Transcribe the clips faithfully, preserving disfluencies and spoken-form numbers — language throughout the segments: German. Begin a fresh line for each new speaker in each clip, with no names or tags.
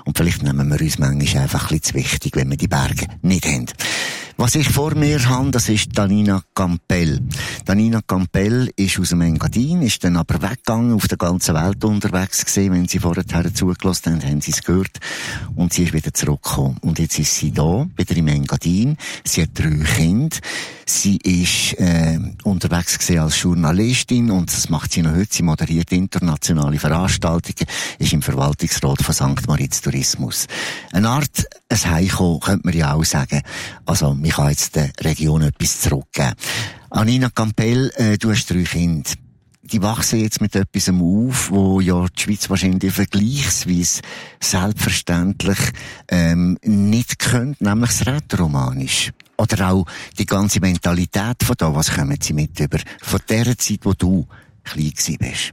Und vielleicht nehmen wir uns manchmal einfach ein bisschen zu wichtig, wenn wir die Berge nicht haben. Was ich vor mir habe, das ist Danina Campbell. Danina Campbell ist aus dem Engadin, ist dann aber weggegangen, auf der ganzen Welt unterwegs gewesen. Wenn Sie vorher zugelassen haben, haben Sie es gehört. Und sie ist wieder zurückgekommen. Und jetzt ist sie da, wieder im Engadin. Sie hat drei Kinder. Sie ist äh, unterwegs gewesen als Journalistin und das macht sie noch heute. Sie moderiert internationale Veranstaltungen, ist im Verwaltungsrat von Sankt Moritz Tourismus. Eine Art, ein Heimkommen, könnte man ja auch sagen. Also, ich kann jetzt der Region etwas zurückgeben. Anina Campbell, äh, du hast drei Kinder. Die wachsen jetzt mit etwas auf, wo ja die Schweiz wahrscheinlich vergleichsweise selbstverständlich ähm, nicht kennt, nämlich das Rätoromanisch. Oder auch die ganze Mentalität von da, was kommen sie mit über, von der Zeit, wo du klein gewesen bist?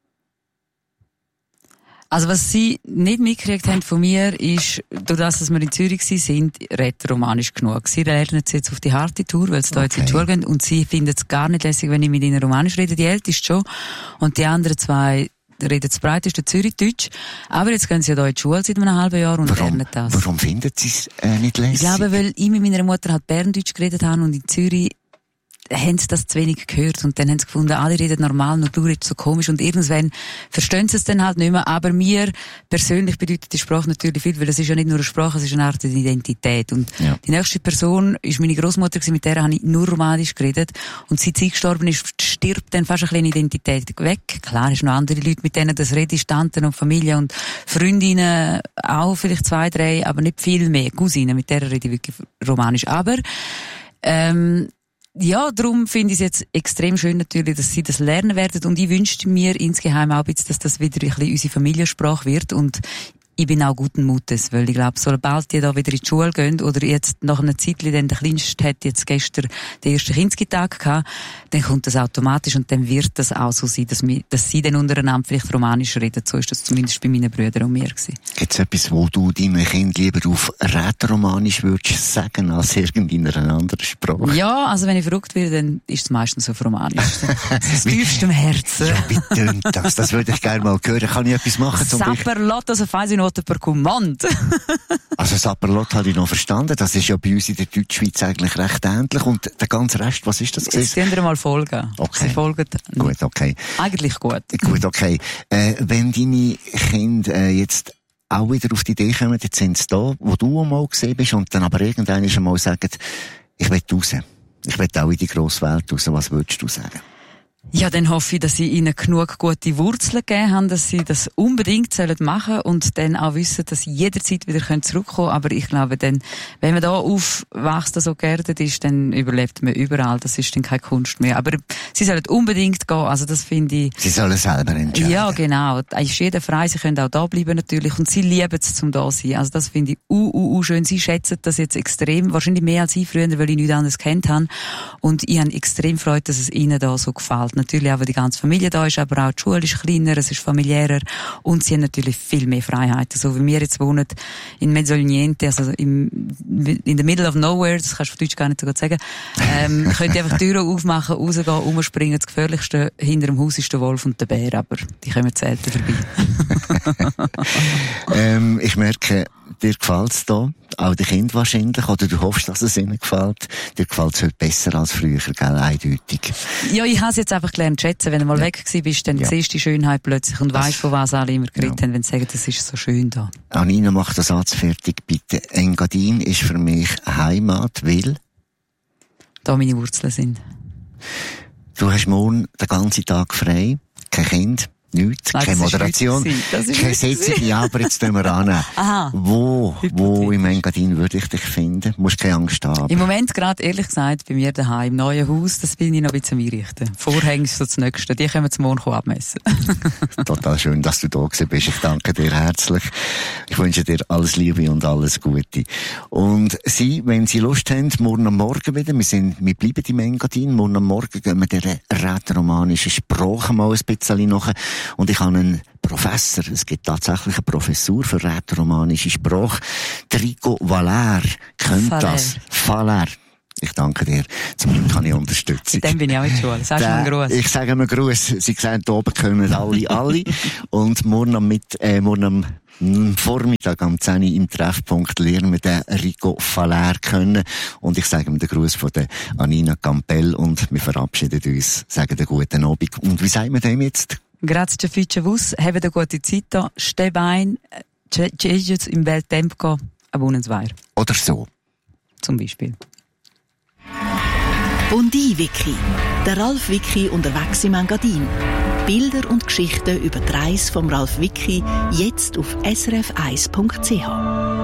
Also was sie nicht mitgekriegt haben von mir, ist, durch das, dass wir in Zürich sind, rätoromanisch genug. Sie lernen es jetzt auf die harte Tour, weil sie da jetzt in die Schule gehen, und sie finden es gar nicht lässig, wenn ich mit ihnen romanisch rede, die Älteste schon, und die anderen zwei reden das breiteste Zürichdeutsch. Aber jetzt gehen sie ja da in die Schule seit einem halben Jahr und
warum,
lernen das.
Warum finden sie es äh, nicht lässig?
Ich glaube, weil ich mit meiner Mutter halt Berndeutsch geredet habe und in Zürich haben sie das zu wenig gehört und dann haben sie gefunden, alle reden normal, nur du redest so komisch, und irgendwann verstehen sie es dann halt nicht mehr. Aber mir persönlich bedeutet die Sprache natürlich viel, weil es ist ja nicht nur eine Sprache, es ist eine Art Identität. Und ja. Die nächste Person ist meine Großmutter, mit der habe ich nur romanisch geredet, und seit sie gestorben ist, stirbt dann fast ein bisschen Identität weg. Klar, es sind noch andere Leute, mit denen das rede, Tanten und Familie und Freundinnen, auch vielleicht zwei, drei, aber nicht viel mehr. Cousinen, mit der rede ich wirklich romanisch. Aber ähm, ja, darum finde ich es jetzt extrem schön natürlich, dass sie das lernen werden, und ich wünschte mir insgeheim auch jetzt, dass das wieder ein bisschen unsere Familiensprache wird, und ich bin auch guten Mutes, weil ich glaube, sobald die da wieder in die Schule gehen, oder jetzt nach einer Zeit, denn der Kleinste hat jetzt gestern den ersten Kinski-Tag gehabt, dann kommt das automatisch, und dann wird das auch so sein, dass, wir, dass sie dann untereinander vielleicht romanisch reden. So ist das zumindest bei meinen Brüdern und mir gewesen.
Gibt es etwas, wo du deinen Kindern lieber auf rätoromanisch würdest sagen, als irgendeiner anderen Sprache?
Ja, also wenn ich verrückt werde, dann ist es meistens auf romanisch. Das tiefst im Herzen.
Ja, wie tönt das? Das würde ich gerne mal hören. Kann ich etwas machen? Zum
Sapperlot, also weiss ich noch per Kommand.
Also Sapperlot habe ich noch verstanden. Das ist ja bei uns in der Deutschschweiz eigentlich recht ähnlich. Und der ganze Rest, was ist das?
Jetzt könnt ihr mal folgen.
Okay.
Sie folgen.
Gut, okay.
Eigentlich gut.
Gut, okay. Äh, wenn deine Kinder äh, jetzt auch wieder auf die Idee kommen, jetzt sind sie da, wo du einmal gesehen bist, und dann aber irgendwann einmal sagen, ich will raus. Ich will auch in die grosse Welt raus. Was würdest du sagen?
Ja, dann hoffe ich, dass sie ihnen genug gute Wurzeln gegeben haben, dass sie das unbedingt sollen machen und dann auch wissen, dass sie jederzeit wieder zurückkommen können. Aber ich glaube, dann, wenn man da aufwächst, so geerdet ist, dann überlebt man überall. Das ist dann keine Kunst mehr. Aber sie sollen unbedingt gehen. Also das finde ich...
Sie sollen selber entscheiden.
Ja, genau. Da ist jeder frei. Sie können auch da bleiben natürlich. Und sie lieben es, zum da sein. Also das finde ich uh, uh, uh, schön. Sie schätzen das jetzt extrem. Wahrscheinlich mehr als ich früher, weil ich nichts anderes kennt habe. Und ich habe extrem Freude, dass es ihnen da so gefällt. Natürlich auch, weil die ganze Familie da ist, aber auch die Schule ist kleiner, es ist familiärer, und sie haben natürlich viel mehr Freiheiten. So wie wir jetzt wohnen in Mezzoliente, also im, in the middle of nowhere, das kannst du auf Deutsch gar nicht so gut sagen, ähm, könnt ihr einfach die Türen aufmachen, rausgehen, rumspringen. Das Gefährlichste hinter dem Haus ist der Wolf und der Bär, aber die kommen selten vorbei.
ähm, ich merke, dir gefällt's da, auch den Kindern wahrscheinlich, oder du hoffst, dass es ihnen gefällt. Dir gefällt's heute besser als früher, gell, eindeutig.
Ja, ich habe es jetzt einfach gelernt zu schätzen. Wenn du mal ja. weg gewesen bist, dann ja. siehst du die Schönheit plötzlich und weißt, von was alle immer geredet ja. haben, wenn sie sagen, das ist so schön da.
Anina, mach den Satz fertig, bitte. Engadin ist für mich Heimat, weil?
Da meine Wurzeln sind.
Du hast morgen den ganzen Tag frei, kein Kind. Nichts,
Nein,
keine Moderation, keine Sitzung, ja, aber jetzt tun wir an.
Aha.
Wo, wo im Engadin würde ich dich finden? Du musst keine Angst haben.
Im Moment gerade, ehrlich gesagt, bei mir daheim, im neuen Haus, das bin ich noch ein bisschen am Einrichten. Vorhänge ist so das Nächste, die können wir zum Morgen abmessen.
Total schön, dass du da gewesen bist. Ich danke dir herzlich. Ich wünsche dir alles Liebe und alles Gute. Und Sie, wenn Sie Lust haben, morgen am Morgen wieder, wir sind, wir bleiben im Engadin, morgen am Morgen gehen wir der rätoromanischen Sprache mal ein bisschen nach. Und ich habe einen Professor, es gibt tatsächlich eine Professur für rätoromanische Sprache. Trico Valer kennt
Faller.
das. Faller. Ich danke dir. Zum Glück kann ich Unterstützung.
Mit dem bin ich auch in der Schule. Sagst du mir einen Gruß?
Ich sage mir Gruß. Sie sehen, hier oben können alle, alle. Und morgen am, mit, äh, morgen am Vormittag am zehn Uhr im Treffpunkt lernen wir den Rico Faller kennen. Und ich sage ihm den Gruß von der Anina Campbell und wir verabschieden uns, sagen den guten Abend. Und wie sagen wir dem jetzt?
Grazie für vus, habt eine gute Zeit da, steh ein, tschüss im Welttempo, abonnensweir.
Oder so.
Zum Beispiel.
Bondi-Wiki. Der Ralf Wiki unterwegs im Engadin. Bilder und Geschichten über die Reise vom Ralf Wiki jetzt auf s r f eins punkt c h.